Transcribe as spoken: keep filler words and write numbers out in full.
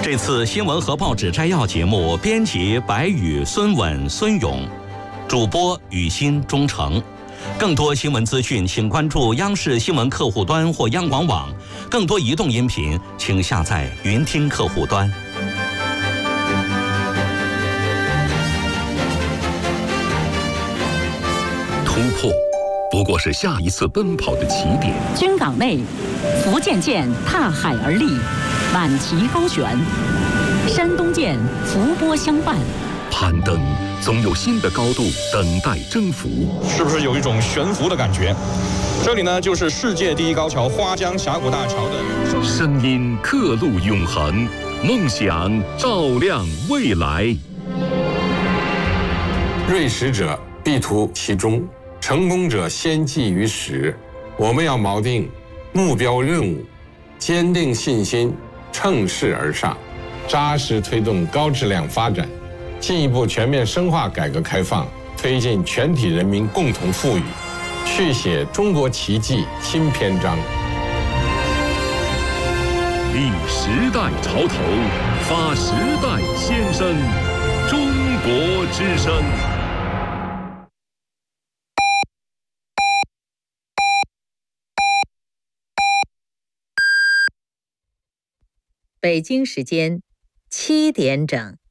这次新闻和报纸摘要节目，编辑白宇、孙稳、孙勇，主播雨欣、钟诚。更多新闻资讯，请关注央视新闻客户端或央广网。更多移动音频，请下载云听客户端。 突破不过是下一次奔跑的起点。 军港内，福建舰踏海而立，满旗高悬；山东舰伏波相伴。 攀登总有新的高度等待征服， 是不是有一种悬浮的感觉？这里呢，就是世界第一高桥花江峡谷大桥的声音刻录永恒，梦想照亮未来。 锐识者必图其中，成功者先记于始。我们要锚定目标任务，坚定信心，乘势而上，扎实推动高质量发展，进一步全面深化改革开放，推进全体人民共同富裕，续写中国奇迹新篇章。 立时代潮头，发时代先声，中国之声。 北京时间七点整。